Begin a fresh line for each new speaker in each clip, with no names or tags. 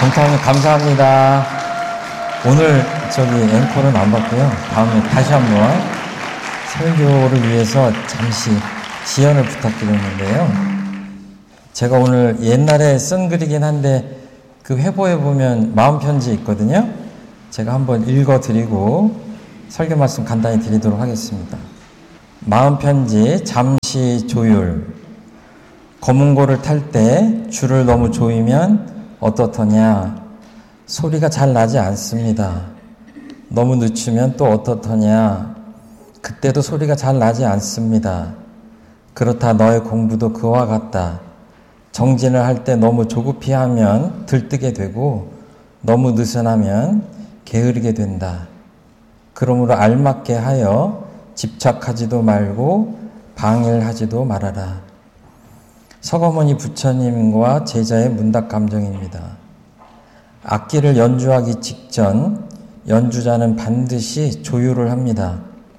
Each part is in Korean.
봉타님 감사합니다. 오늘 앵콜은 안 받고요. 다음에 다시 한번 설교를 위해서 잠시 지연을 부탁드렸는데요. 제가 오늘 옛날에 쓴 글이긴 한데 그 회보에 보면 마음편지 있거든요. 제가 한번 읽어드리고 설교 말씀 간단히 드리도록 하겠습니다. 마음편지 잠시 조율. 검은고를 탈 때 줄을 너무 조이면 어떻더냐? 소리가 잘 나지 않습니다. 너무 늦추면 또 어떻더냐? 그때도 소리가 잘 나지 않습니다. 그렇다 너의 공부도 그와 같다. 정진을 할 때 너무 조급히 하면 들뜨게 되고 너무 느슨하면 게으르게 된다. 그러므로 알맞게 하여 집착하지도 말고 방일하지도 말아라. 서거머니 부처님과 제자의 문답 감정입니다. 악기를 연주하기 직전 연주자는 반드시 조율을 합니다.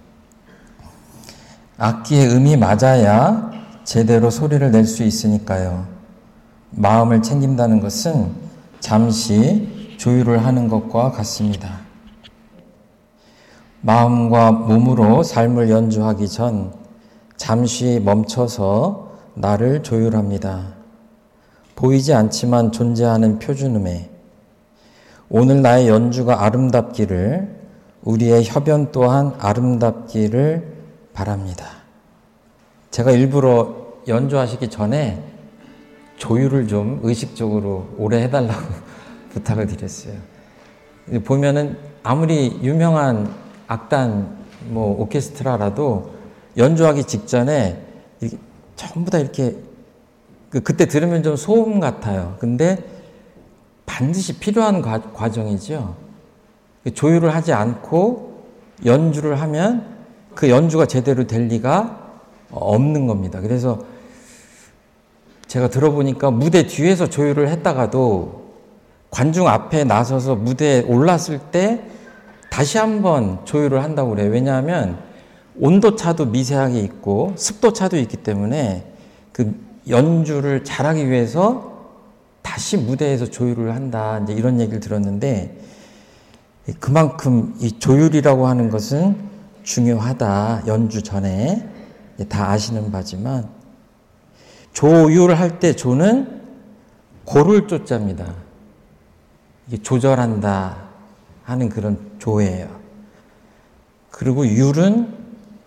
악기의 음이 맞아야 제대로 소리를 낼 수 있으니까요. 마음을 챙긴다는 것은 잠시 조율을 하는 것과 같습니다. 마음과 몸으로 삶을 연주하기 전 잠시 멈춰서 나를 조율합니다. 보이지 않지만 존재하는 표준음에 오늘 나의 연주가 아름답기를, 우리의 협연 또한 아름답기를 바랍니다. 제가 일부러 연주하시기 전에 조율을 좀 의식적으로 오래 해달라고 부탁을 드렸어요. 보면은 아무리 유명한 악단, 오케스트라라도 연주하기 직전에 전부 다 이렇게 그때 들으면 좀 소음 같아요. 근데 반드시 필요한 과정이죠. 조율을 하지 않고 연주를 하면 그 연주가 제대로 될 리가 없는 겁니다. 그래서 제가 들어보니까 무대 뒤에서 조율을 했다가도 관중 앞에 나서서 무대에 올랐을 때 다시 한번 조율을 한다고 그래요. 왜냐하면 온도차도 미세하게 있고 습도차도 있기 때문에 그 연주를 잘하기 위해서 다시 무대에서 조율을 한다. 이제 이런 얘기를 들었는데 그만큼 이 조율이라고 하는 것은 중요하다. 연주 전에 다 아시는 바지만 조율할 때 조는 고를 조자입니다. 이게 조절한다 하는 그런 조예요. 그리고 율은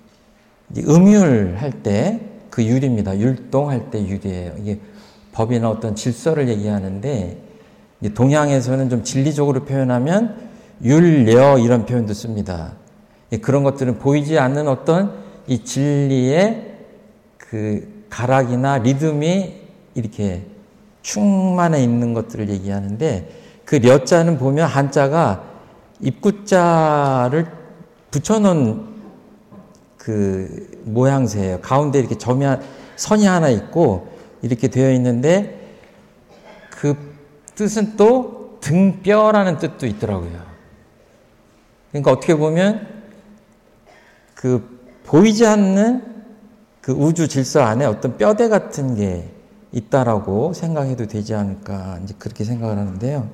음율할 때 그 율입니다. 율동할 때 율이에요. 이게 법이나 어떤 질서를 얘기하는데 동양에서는 좀 진리적으로 표현하면 율려 이런 표현도 씁니다. 그런 것들은 보이지 않는 어떤 이 진리의 그 가락이나 리듬이 이렇게 충만해 있는 것들을 얘기하는데 그 려자는 보면 한자가 입구자를 붙여놓은 그 모양새예요. 가운데 이렇게 선이 하나 있고 이렇게 되어 있는데 그 뜻은 또 등뼈라는 뜻도 있더라고요. 그러니까 어떻게 보면 그 보이지 않는 그 우주 질서 안에 어떤 뼈대 같은 게 있다라고 생각해도 되지 않을까 이제 그렇게 생각을 하는데요.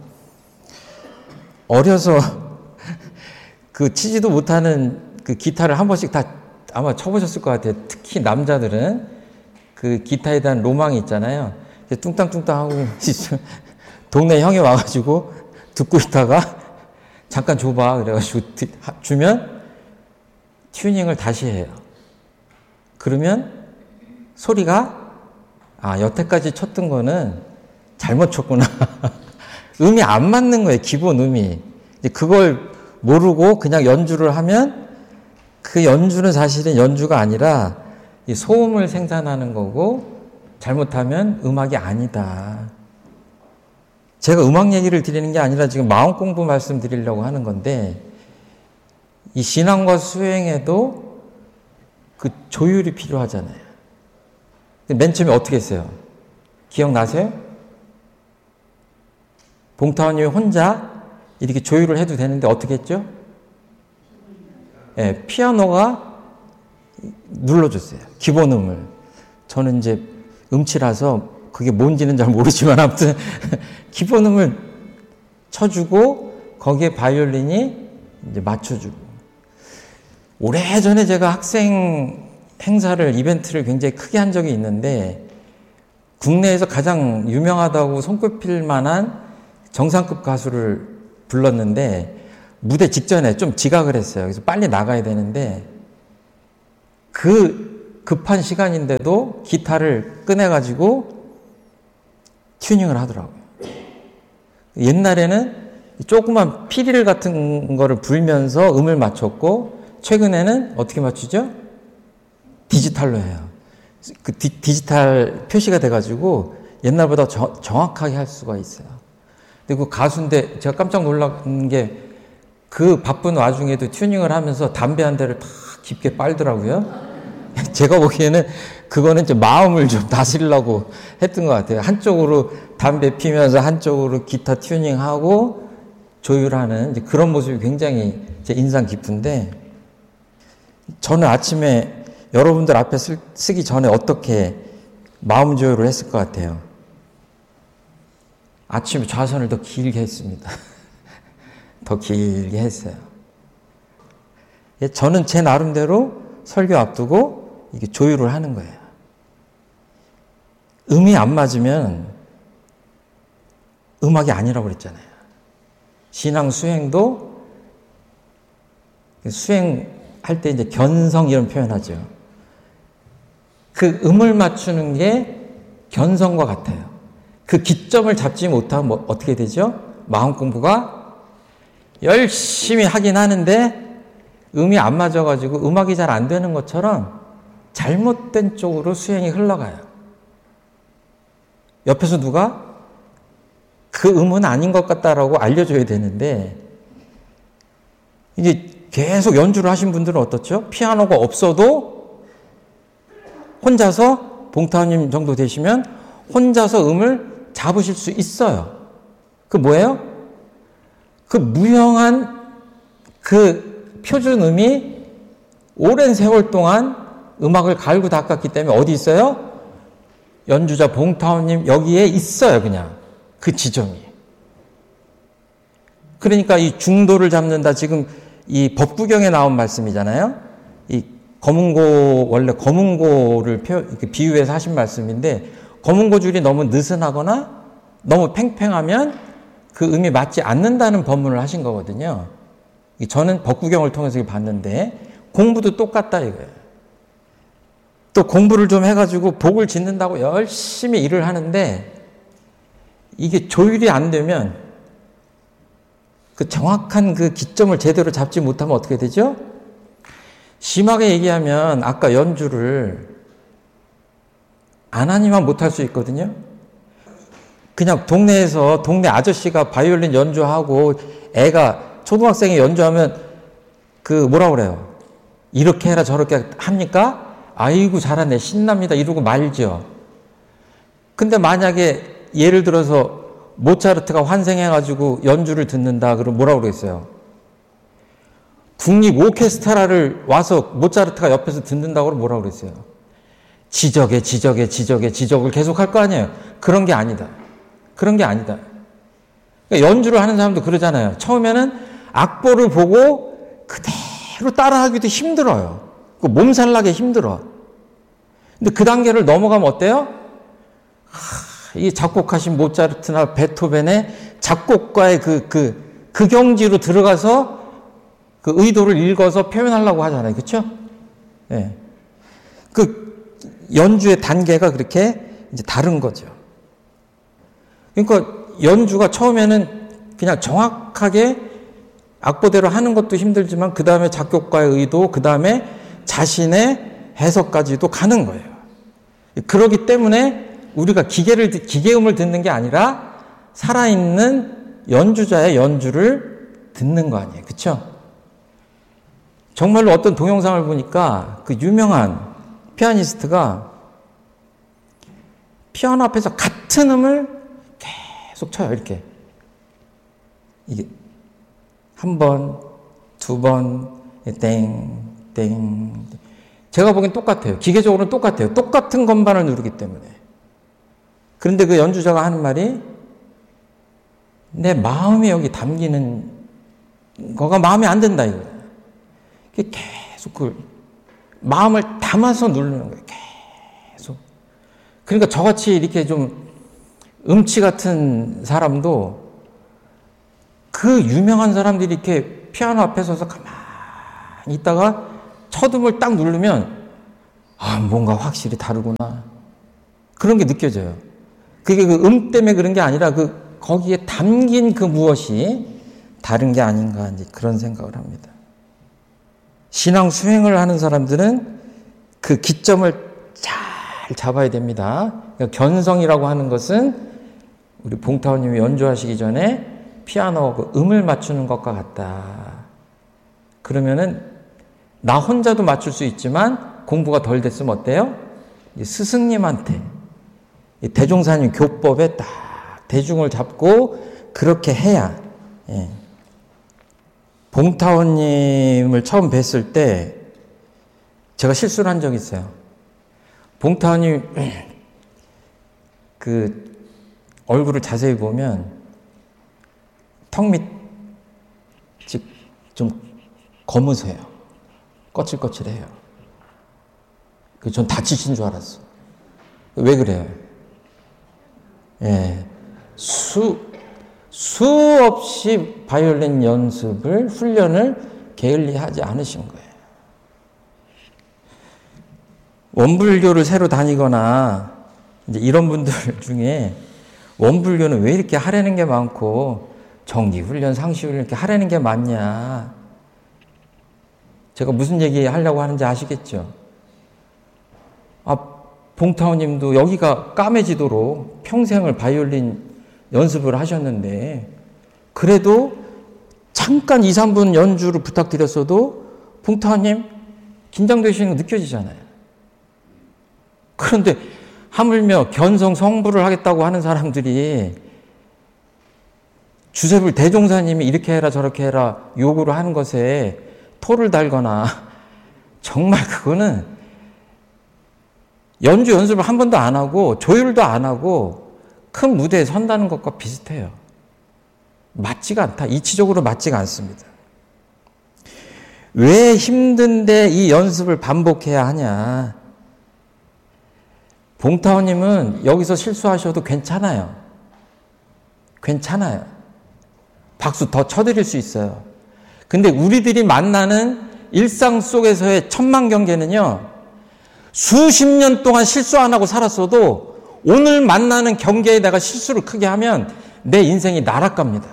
어려서 그 치지도 못하는 그 기타를 한 번씩 다 아마 쳐보셨을 것 같아요. 특히 남자들은 그 기타에 대한 로망이 있잖아요. 뚱땅뚱땅 하고 동네 형이 와가지고 듣고 있다가 잠깐 줘봐 그래가지고 주면 튜닝을 다시 해요. 그러면 소리가 여태까지 쳤던 거는 잘못 쳤구나. 음이 안 맞는 거예요. 기본 음이. 그걸 모르고 그냥 연주를 하면 그 연주는 사실은 연주가 아니라 이 소음을 생산하는 거고 잘못하면 음악이 아니다. 제가 음악 얘기를 드리는 게 아니라 지금 마음 공부 말씀드리려고 하는 건데 이 신앙과 수행에도 그 조율이 필요하잖아요. 맨 처음에 어떻게 했어요? 기억나세요? 봉타원님이 혼자 이렇게 조율을 해도 되는데 어떻게 했죠? 예, 피아노가 눌러줬어요. 기본 음을. 저는 이제 음치라서 그게 뭔지는 잘 모르지만 아무튼 기본 음을 쳐주고 거기에 바이올린이 이제 맞춰주고. 오래전에 제가 학생 행사를, 이벤트를 굉장히 크게 한 적이 있는데 국내에서 가장 유명하다고 손꼽힐 만한 정상급 가수를 불렀는데 무대 직전에 좀 지각을 했어요. 그래서 빨리 나가야 되는데 그 급한 시간인데도 기타를 꺼내가지고 튜닝을 하더라고요. 옛날에는 조그만 피릴 같은 거를 불면서 음을 맞췄고 최근에는 어떻게 맞추죠? 디지털로 해요. 그 디지털 표시가 돼가지고 옛날보다 정확하게 할 수가 있어요. 근데 그 가수인데 제가 깜짝 놀란 게 그 바쁜 와중에도 튜닝을 하면서 담배 한 대를 다 깊게 빨더라고요. 제가 보기에는 그거는 좀 마음을 좀 다스리려고 했던 것 같아요. 한쪽으로 담배 피면서 한쪽으로 기타 튜닝하고 조율하는 이제 그런 모습이 굉장히 제 인상 깊은데 저는 아침에 여러분들 앞에 쓰기 전에 어떻게 마음 조율을 했을 것 같아요? 아침에 좌선을 더 길게 했습니다. 더 길게 했어요. 저는 제 나름대로 설교 앞두고 이게 조율을 하는 거예요. 음이 안 맞으면 음악이 아니라고 그랬잖아요. 신앙 수행도 수행할 때 이제 견성 이런 표현하죠. 그 음을 맞추는 게 견성과 같아요. 그 기점을 잡지 못하면 뭐 어떻게 되죠? 마음 공부가 열심히 하긴 하는데 음이 안 맞아가지고 음악이 잘 안 되는 것처럼 잘못된 쪽으로 수행이 흘러가요. 옆에서 누가 그 음은 아닌 것 같다라고 알려줘야 되는데 이제 계속 연주를 하신 분들은 어떻죠? 피아노가 없어도 혼자서 봉타님 정도 되시면 혼자서 음을 잡으실 수 있어요. 그 뭐예요? 그 무형한 그 표준음이 오랜 세월 동안 음악을 갈고 닦았기 때문에 어디 있어요? 연주자 봉타원님 여기에 있어요. 그냥 그 지점이. 그러니까 이 중도를 잡는다. 지금 이 법구경에 나온 말씀이잖아요. 이 검은고, 원래 검은고를 비유해서 하신 말씀인데 검은고 줄이 너무 느슨하거나 너무 팽팽하면 그 음이 맞지 않는다는 법문을 하신 거거든요. 저는 법구경을 통해서 봤는데 공부도 똑같다 이거예요. 또 공부를 좀 해가지고 복을 짓는다고 열심히 일을 하는데 이게 조율이 안 되면 그 정확한 그 기점을 제대로 잡지 못하면 어떻게 되죠? 심하게 얘기하면 아까 연주를 안 하니만 못할 수 있거든요. 그냥 동네에서 동네 아저씨가 바이올린 연주하고 애가 초등학생이 연주하면 그 뭐라 그래요? 이렇게 해라 저렇게 합니까? 아이고 잘하네 신납니다 이러고 말죠. 근데 만약에 예를 들어서 모차르트가 환생해가지고 연주를 듣는다 그러면 뭐라고 그랬어요? 국립 오케스트라를 와서 모차르트가 옆에서 듣는다고 그러면 뭐라고 그랬어요? 지적을 계속 할 거 아니에요. 그런 게 아니다. 그런 게 아니다. 그러니까 연주를 하는 사람도 그러잖아요. 처음에는 악보를 보고 그대로 따라하기도 힘들어요. 몸살나게 힘들어. 근데 그 단계를 넘어가면 어때요? 이 작곡하신 모차르트나 베토벤의 작곡가의 그 경지로 들어가서 그 의도를 읽어서 표현하려고 하잖아요. 그렇죠? 예. 그 연주의 단계가 그렇게 이제 다른 거죠. 그러니까 연주가 처음에는 그냥 정확하게 악보대로 하는 것도 힘들지만 그 다음에 작곡가의 의도, 그 다음에 자신의 해석까지도 가는 거예요. 그렇기 때문에 우리가 기계음을 듣는 게 아니라 살아있는 연주자의 연주를 듣는 거 아니에요. 그렇죠? 정말로 어떤 동영상을 보니까 그 유명한 피아니스트가 피아노 앞에서 같은 음을 계속 쳐요. 이렇게. 이게 한 번, 두 번, 땡. 제가 보기엔 똑같아요. 기계적으로는 똑같아요. 똑같은 건반을 누르기 때문에. 그런데 그 연주자가 하는 말이 내 마음이 여기 담기는 거가 마음에 안 든다 이거예요. 계속 그 마음을 담아서 누르는 거예요. 계속. 그러니까 저같이 이렇게 좀 음치 같은 사람도 그 유명한 사람들이 이렇게 피아노 앞에 서서 가만히 있다가 첫음을 딱 누르면 뭔가 확실히 다르구나. 그런 게 느껴져요. 그게 그 때문에 그런 게 아니라 거기에 담긴 그 무엇이 다른 게 아닌가 이제 그런 생각을 합니다. 신앙 수행을 하는 사람들은 그 기점을 잘 잡아야 됩니다. 그러니까 견성이라고 하는 것은 우리 봉타오님이 연주하시기 전에 피아노 그 음을 맞추는 것과 같다. 그러면은 나 혼자도 맞출 수 있지만 공부가 덜 됐으면 어때요? 스승님한테 대종사님 교법에 딱 대중을 잡고 그렇게 해야. 예. 봉타오님을 처음 뵀을 때 제가 실수를 한 적이 있어요. 봉타오님 그 얼굴을 자세히 보면 턱 밑이 좀 검으세요. 거칠거칠해요. 전 다치신 줄 알았어. 왜 그래요? 예. 수없이 바이올린 연습을, 훈련을 게을리 하지 않으신 거예요. 원불교를 새로 다니거나, 이제 이런 분들 중에 원불교는 왜 이렇게 하라는 게 많고, 정기훈련, 상시훈련 이렇게 하라는 게 많냐. 제가 무슨 얘기 하려고 하는지 아시겠죠? 봉타오님도 여기가 까매지도록 평생을 바이올린 연습을 하셨는데 그래도 잠깐 2, 3분 연주를 부탁드렸어도 봉타오님 긴장되시는 거 느껴지잖아요. 그런데 하물며 견성 성불을 하겠다고 하는 사람들이 주세불 대종사님이 이렇게 해라 저렇게 해라 요구를 하는 것에 토를 달거나 정말 그거는 연주 연습을 한 번도 안 하고 조율도 안 하고 큰 무대에 선다는 것과 비슷해요. 맞지가 않다. 이치적으로 맞지가 않습니다. 왜 힘든데 이 연습을 반복해야 하냐. 봉타오님은 여기서 실수하셔도 괜찮아요. 괜찮아요. 박수 더 쳐드릴 수 있어요. 근데 우리들이 만나는 일상 속에서의 천만경계는요. 수십 년 동안 실수 안 하고 살았어도 오늘 만나는 경계에 내가 실수를 크게 하면 내 인생이 나락갑니다.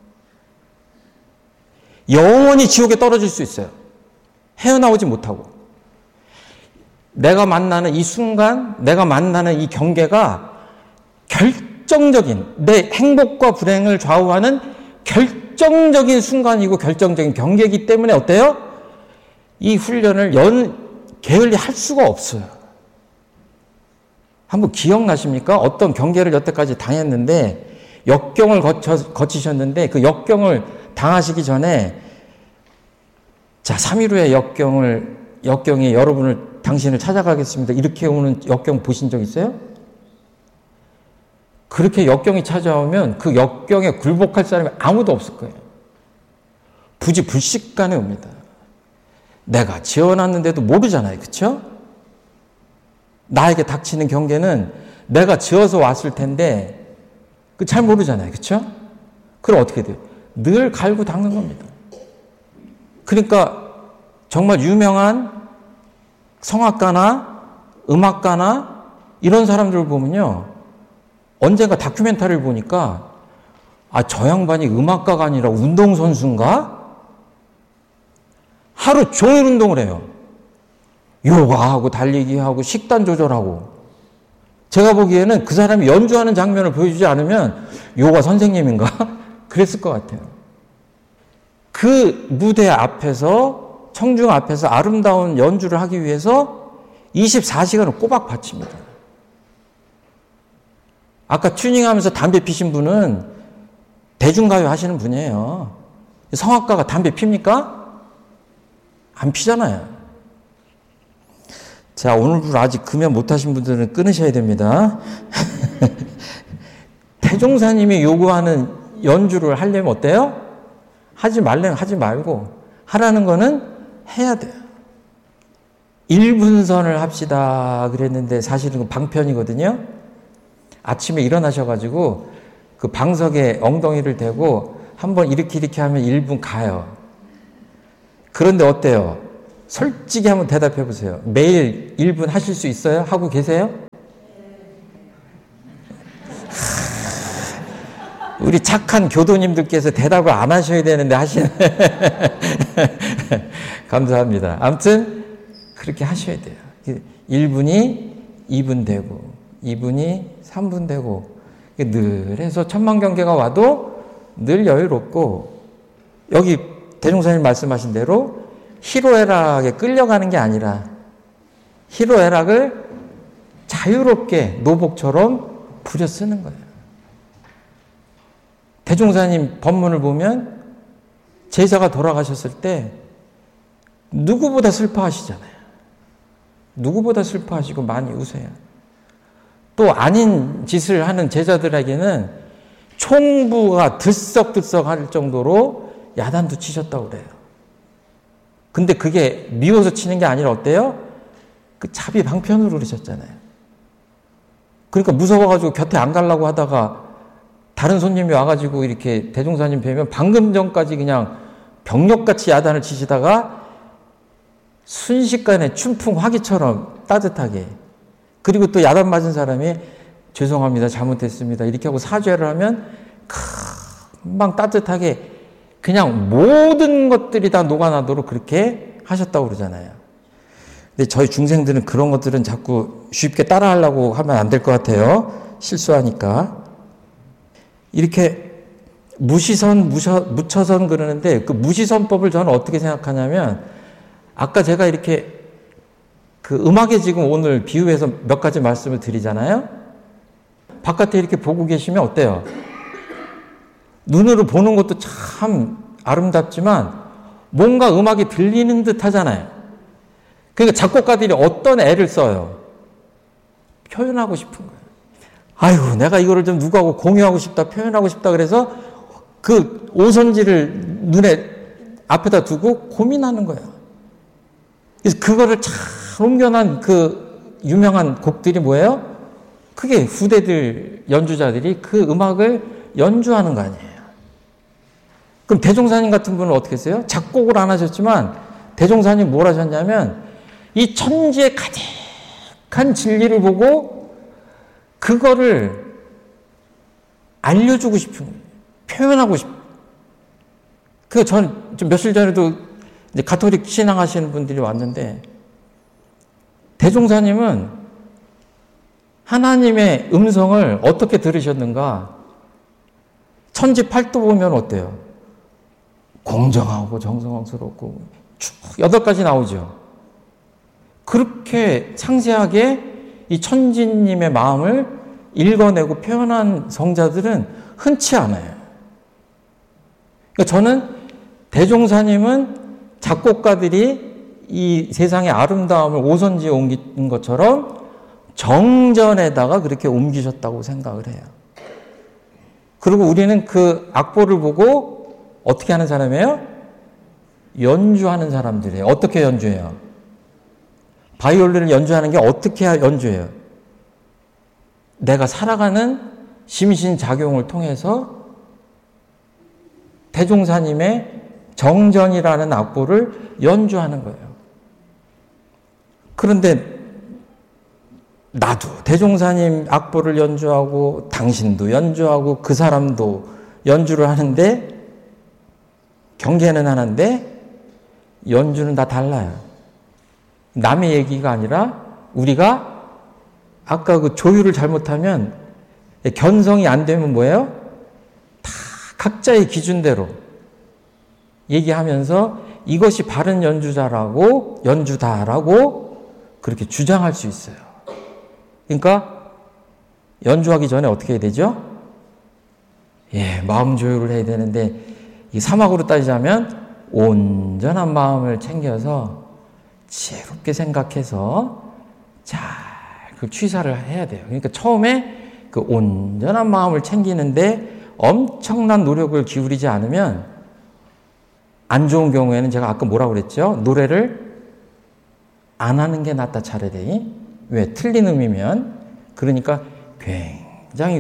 영원히 지옥에 떨어질 수 있어요. 헤어나오지 못하고. 내가 만나는 이 순간, 내가 만나는 이 경계가 결정적인, 내 행복과 불행을 좌우하는 결정적인 순간이고 결정적인 경계이기 때문에 어때요? 이 훈련을 게을리 할 수가 없어요. 한번 기억나십니까? 어떤 경계를 여태까지 당했는데 역경을 거치셨는데 그 역경을 당하시기 전에 자 3일 후에 역경이 당신을 찾아가겠습니다. 이렇게 오는 역경 보신 적 있어요? 그렇게 역경이 찾아오면 그 역경에 굴복할 사람이 아무도 없을 거예요. 부지불식간에 옵니다. 내가 지어놨는데도 모르잖아요. 그렇죠? 나에게 닥치는 경계는 내가 지어서 왔을 텐데 잘 모르잖아요. 그렇죠? 그럼 어떻게 돼요? 늘 갈고 닦는 겁니다. 그러니까 정말 유명한 성악가나 음악가나 이런 사람들을 보면요. 언젠가 다큐멘터리를 보니까 저 양반이 음악가가 아니라 운동선수인가? 하루 종일 운동을 해요. 요가하고 달리기하고 식단 조절하고. 제가 보기에는 그 사람이 연주하는 장면을 보여주지 않으면 요가 선생님인가? 그랬을 것 같아요. 그 무대 앞에서 청중 앞에서 아름다운 연주를 하기 위해서 24시간을 꼬박 바칩니다. 아까 튜닝하면서 담배 피신 분은 대중가요 하시는 분이에요. 성악가가 담배 핍니까? 안 피잖아요. 자, 오늘 아직 금연 못하신 분들은 끊으셔야 됩니다. 태종사님이 요구하는 연주를 하려면 어때요? 하지 말려면 하지 말고 하라는 거는 해야 돼요. 1분선을 합시다 그랬는데 사실은 그 방편이거든요. 아침에 일어나셔가지고 그 방석에 엉덩이를 대고 한번 이렇게 하면 1분 가요. 그런데 어때요? 솔직히 한번 대답해 보세요. 매일 1분 하실 수 있어요? 하고 계세요? 우리 착한 교도님들께서 대답을 안 하셔야 되는데 하시네. 감사합니다. 아무튼 그렇게 하셔야 돼요. 1분이 2분 되고 2분이 3분 되고 늘 해서 천만경계가 와도 늘 여유롭고 여기 대종사님 말씀하신 대로 희로애락에 끌려가는 게 아니라 희로애락을 자유롭게 노복처럼 부려 쓰는 거예요. 대종사님 법문을 보면 제자가 돌아가셨을 때 누구보다 슬퍼하시잖아요. 누구보다 슬퍼하시고 많이 우세요. 또 아닌 짓을 하는 제자들에게는 총부가 들썩들썩 할 정도로 야단도 치셨다고 그래요. 근데 그게 미워서 치는 게 아니라 어때요? 그 자비 방편으로 그러셨잖아요. 그러니까 무서워가지고 곁에 안 가려고 하다가 다른 손님이 와가지고 이렇게 대종사님 뵈면 방금 전까지 그냥 병력같이 야단을 치시다가 순식간에 춘풍 화기처럼 따뜻하게, 그리고 또 야단 맞은 사람이 죄송합니다, 잘못했습니다 이렇게 하고 사죄를 하면 금방 따뜻하게 그냥 모든 것들이 다 녹아나도록 그렇게 하셨다고 그러잖아요. 근데 저희 중생들은 그런 것들은 자꾸 쉽게 따라하려고 하면 안 될 것 같아요. 실수하니까. 이렇게 무시선, 무처선 그러는데 그 무시선법을 저는 어떻게 생각하냐면 아까 제가 이렇게 그 음악에 지금 오늘 비유해서 몇 가지 말씀을 드리잖아요. 바깥에 이렇게 보고 계시면 어때요? 눈으로 보는 것도 참 아름답지만 뭔가 음악이 들리는 듯 하잖아요. 그러니까 작곡가들이 어떤 애를 써요? 표현하고 싶은 거예요. 아이고, 내가 이거를 좀 누구하고 공유하고 싶다, 표현하고 싶다 그래서 그 오선지를 눈에 앞에다 두고 고민하는 거예요. 그래서 그거를 잘 옮겨난 그 유명한 곡들이 뭐예요? 그게 후대들 연주자들이 그 음악을 연주하는 거 아니에요. 그럼 대종사님 같은 분은 어떻게 했어요? 작곡을 안 하셨지만 대종사님 뭘 하셨냐면 이 천지의 가득한 진리를 보고 그거를 알려주고 싶은 거예요. 표현하고 싶은 거예요. 그 전 좀 며칠 전에도 이제 가톨릭 신앙하시는 분들이 왔는데 대종사님은 하나님의 음성을 어떻게 들으셨는가? 천지팔도 보면 어때요? 공정하고 정성스럽고 쭉 8가지 나오죠. 그렇게 상세하게 이 천지님의 마음을 읽어내고 표현한 성자들은 흔치 않아요. 그러니까 저는 대종사님은 작곡가들이 이 세상의 아름다움을 오선지에 옮긴 것처럼 정전에다가 그렇게 옮기셨다고 생각을 해요. 그리고 우리는 그 악보를 보고 어떻게 하는 사람이에요? 연주하는 사람들이에요. 어떻게 연주해요? 바이올린을 연주하는 게 어떻게 연주해요? 내가 살아가는 심신작용을 통해서 대종사님의 정전이라는 악보를 연주하는 거예요. 그런데 나도 대종사님 악보를 연주하고 당신도 연주하고 그 사람도 연주를 하는데 경계는 하는데 연주는 다 달라요. 남의 얘기가 아니라 우리가 아까 그 조율을 잘못하면 견성이 안 되면 뭐예요? 다 각자의 기준대로 얘기하면서 이것이 바른 연주자라고 연주다라고 그렇게 주장할 수 있어요. 그러니까 연주하기 전에 어떻게 해야 되죠? 마음 조율을 해야 되는데 이 사막으로 따지자면 온전한 마음을 챙겨서 지혜롭게 생각해서 잘 그 취사를 해야 돼요. 그러니까 처음에 그 온전한 마음을 챙기는데 엄청난 노력을 기울이지 않으면 안 좋은 경우에는 제가 아까 뭐라고 그랬죠? 노래를 안 하는 게 낫다 차라리. 왜? 틀린 음이면. 그러니까 굉장히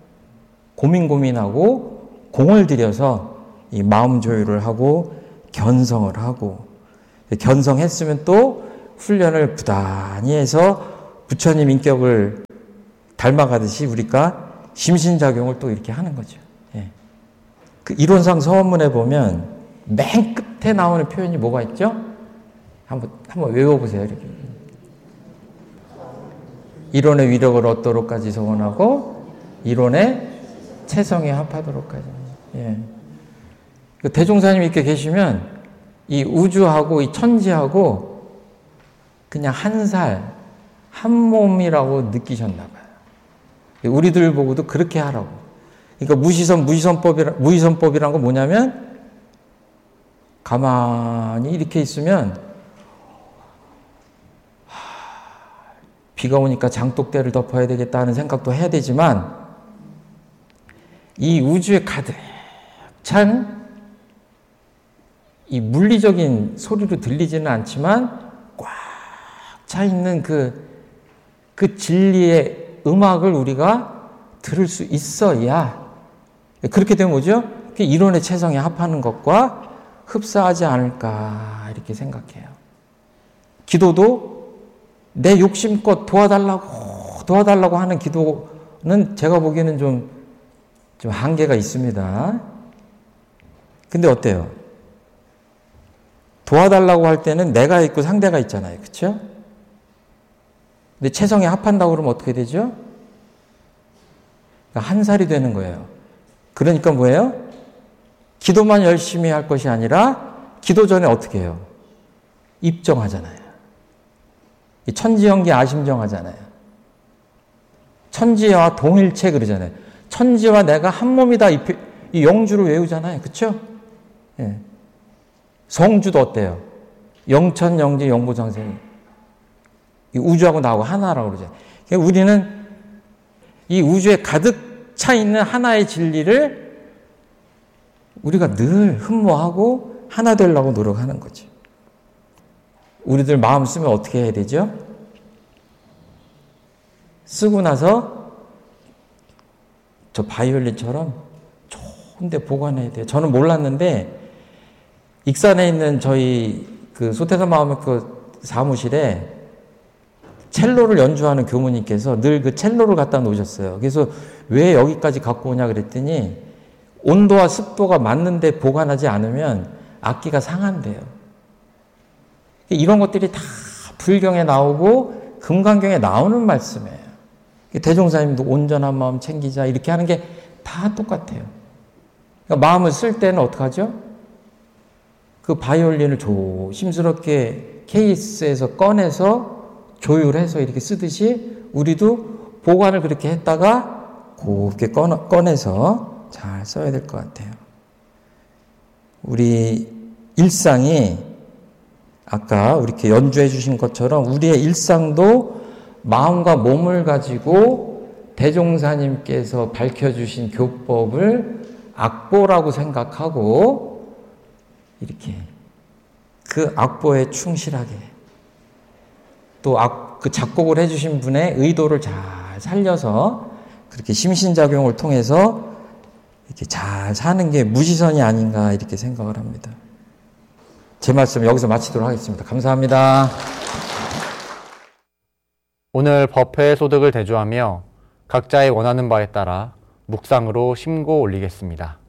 고민하고 공을 들여서 이 마음 조율을 하고 견성을 하고, 견성했으면 또 훈련을 부단히 해서 부처님 인격을 닮아가듯이 우리가 심신작용을 또 이렇게 하는 거죠. 예. 그 이론상 서원문에 보면 맨 끝에 나오는 표현이 뭐가 있죠? 한번 외워보세요. 이렇게. 이론의 위력을 얻도록까지 서원하고 이론의 체성에 합하도록까지. 예. 그 대종사님 이렇게 계시면 이 우주하고 이 천지하고 그냥 한 살, 한 몸이라고 느끼셨나 봐요. 우리들 보고도 그렇게 하라고. 그러니까 무의선법이란 건 뭐냐면 가만히 이렇게 있으면 비가 오니까 장독대를 덮어야 되겠다 하는 생각도 해야 되지만 이 우주에 가득 찬 이 물리적인 소리로 들리지는 않지만 꽉 차 있는 그 진리의 음악을 우리가 들을 수 있어야, 그렇게 되면 뭐죠? 이론의 체성에 합하는 것과 흡사하지 않을까 이렇게 생각해요. 기도도 내 욕심껏 도와달라고 하는 기도는 제가 보기에는 좀 한계가 있습니다. 근데 어때요? 도와달라고 할 때는 내가 있고 상대가 있잖아요. 그렇죠? 근데 체성에 합한다고 그러면 어떻게 되죠? 그러니까 한 살이 되는 거예요. 그러니까 뭐예요? 기도만 열심히 할 것이 아니라 기도 전에 어떻게 해요? 입정하잖아요. 천지연기 아심정하잖아요. 천지와 동일체 그러잖아요. 천지와 내가 한 몸이다 이 영주를 외우잖아요. 그렇죠? 예. 성주도 어때요? 영천, 영지, 영보정생. 이 우주하고 나하고 하나라고 그러잖아요. 그러니까 우리는 이 우주에 가득 차 있는 하나의 진리를 우리가 늘 흠모하고 하나 되려고 노력하는 거죠. 우리들 마음 쓰면 어떻게 해야 되죠? 쓰고 나서 저 바이올린처럼 좋은 데 보관해야 돼요. 저는 몰랐는데 익산에 있는 저희 그 소태산 마음의그 사무실에 첼로를 연주하는 교무님께서 늘 그 첼로를 갖다 놓으셨어요. 그래서 왜 여기까지 갖고 오냐 그랬더니 온도와 습도가 맞는데 보관하지 않으면 악기가 상한대요. 이런 것들이 다 불경에 나오고 금강경에 나오는 말씀이에요. 대종사님도 온전한 마음 챙기자 이렇게 하는 게 다 똑같아요. 그러니까 마음을 쓸 때는 어떡하죠? 그 바이올린을 조심스럽게 케이스에서 꺼내서 조율해서 이렇게 쓰듯이 우리도 보관을 그렇게 했다가 곱게 꺼내서 잘 써야 될 것 같아요. 우리 일상이 아까 이렇게 연주해 주신 것처럼 우리의 일상도 마음과 몸을 가지고 대종사님께서 밝혀주신 교법을 악보라고 생각하고 이렇게 그 악보에 충실하게 또 그 작곡을 해주신 분의 의도를 잘 살려서 그렇게 심신작용을 통해서 이렇게 잘 사는 게 무시선이 아닌가 이렇게 생각을 합니다. 제 말씀 여기서 마치도록 하겠습니다. 감사합니다.
오늘 법회 소득을 대조하며 각자의 원하는 바에 따라 묵상으로 심고 올리겠습니다.